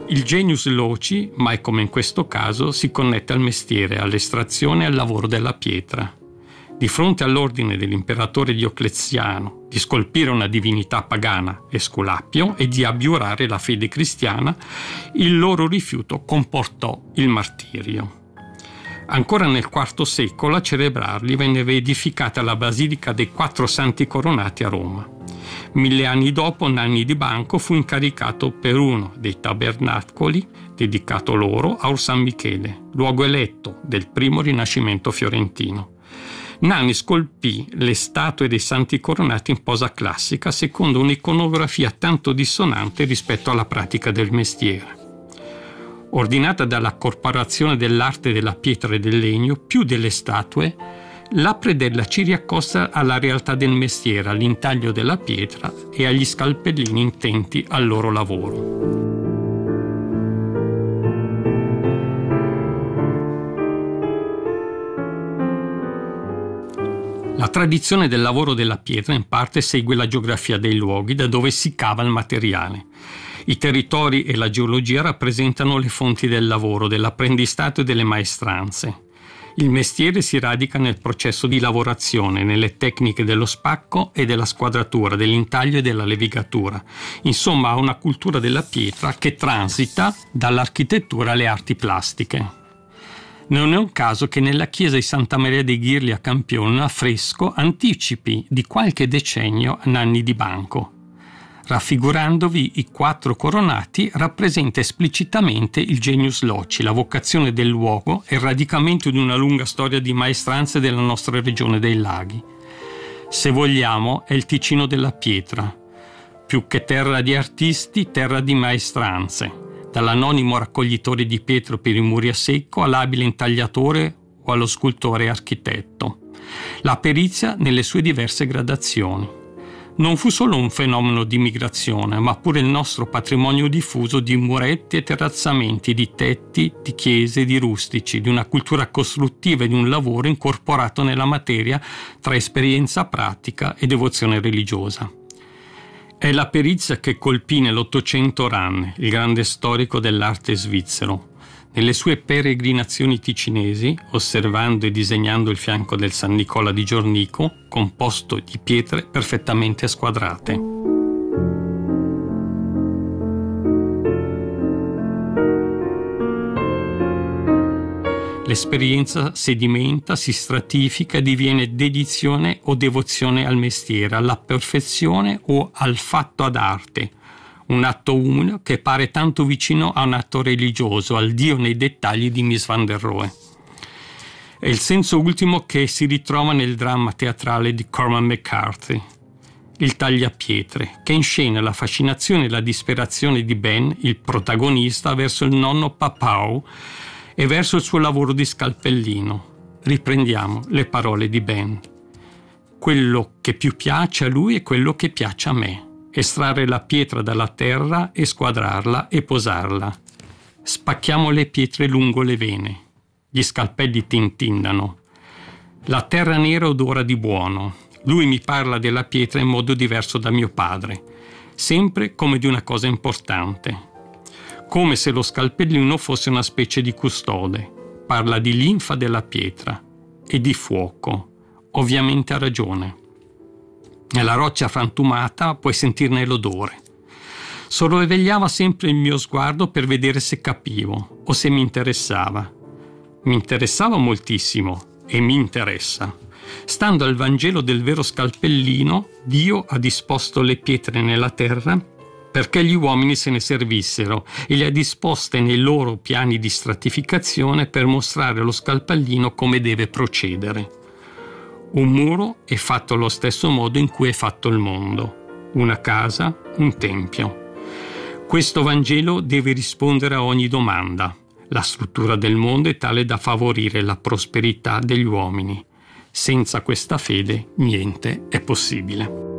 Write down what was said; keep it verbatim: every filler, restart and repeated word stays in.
Il genius loci, mai come in questo caso, si connette al mestiere, all'estrazione e al lavoro della pietra. Di fronte all'ordine dell'imperatore Diocleziano di scolpire una divinità pagana, Esculapio, e di abiurare la fede cristiana, il loro rifiuto comportò il martirio. Ancora nel quarto secolo a celebrarli venne edificata la Basilica dei Quattro Santi Coronati a Roma. Mille anni dopo Nanni di Banco fu incaricato per uno dei tabernacoli dedicato loro a Or San Michele, luogo eletto del primo Rinascimento fiorentino. Nanni scolpì le statue dei santi coronati in posa classica secondo un'iconografia tanto dissonante rispetto alla pratica del mestiere. Ordinata dalla Corporazione dell'Arte della Pietra e del Legno, più delle statue, la predella ci riaccosta alla realtà del mestiere, all'intaglio della pietra e agli scalpellini intenti al loro lavoro. La tradizione del lavoro della pietra in parte segue la geografia dei luoghi da dove si cava il materiale. I territori e la geologia rappresentano le fonti del lavoro, dell'apprendistato e delle maestranze. Il mestiere si radica nel processo di lavorazione, nelle tecniche dello spacco e della squadratura, dell'intaglio e della levigatura. Insomma, ha una cultura della pietra che transita dall'architettura alle arti plastiche. Non è un caso che nella chiesa di Santa Maria dei Ghirli a Campione un affresco anticipi di qualche decennio Nanni di Banco. Raffigurandovi i quattro coronati, rappresenta esplicitamente il genius loci, la vocazione del luogo e il radicamento di una lunga storia di maestranze della nostra regione dei laghi. Se vogliamo, è il Ticino della pietra, più che terra di artisti, terra di maestranze, dall'anonimo raccoglitore di pietre per i muri a secco all'abile intagliatore o allo scultore e architetto. La perizia nelle sue diverse gradazioni. Non fu solo un fenomeno di migrazione, ma pure il nostro patrimonio diffuso di muretti e terrazzamenti, di tetti, di chiese, di rustici, di una cultura costruttiva e di un lavoro incorporato nella materia tra esperienza pratica e devozione religiosa. È la perizia che colpì nell'Ottocento Ranne, il grande storico dell'arte svizzero. Nelle sue peregrinazioni ticinesi, osservando e disegnando il fianco del San Nicola di Giornico, composto di pietre perfettamente squadrate. L'esperienza sedimenta, si stratifica e diviene dedizione o devozione al mestiere, alla perfezione o al fatto ad arte. Un atto umile che pare tanto vicino a un atto religioso, al Dio nei dettagli di Mies van der Rohe. È il senso ultimo che si ritrova nel dramma teatrale di Cormac McCarthy, Il tagliapietre, che inscena la fascinazione e la disperazione di Ben, il protagonista, verso il nonno Papau e verso il suo lavoro di scalpellino. Riprendiamo le parole di Ben. Quello che più piace a lui è quello che piace a me. Estrarre la pietra dalla terra e squadrarla e posarla. Spacchiamo le pietre lungo le vene. Gli scalpelli tintindano. La terra nera odora di buono. Lui mi parla della pietra in modo diverso da mio padre, sempre come di una cosa importante. Come se lo scalpellino fosse una specie di custode. Parla di linfa della pietra e di fuoco. Ovviamente ha ragione. Nella roccia frantumata puoi sentirne l'odore. Sorvegliava sempre il mio sguardo per vedere se capivo o se mi interessava. Mi interessava moltissimo e mi interessa. Stando al Vangelo del vero scalpellino, Dio ha disposto le pietre nella terra perché gli uomini se ne servissero e le ha disposte nei loro piani di stratificazione per mostrare allo scalpellino come deve procedere. Un muro è fatto allo stesso modo in cui è fatto il mondo. Una casa, un tempio. Questo Vangelo deve rispondere a ogni domanda. La struttura del mondo è tale da favorire la prosperità degli uomini. Senza questa fede niente è possibile.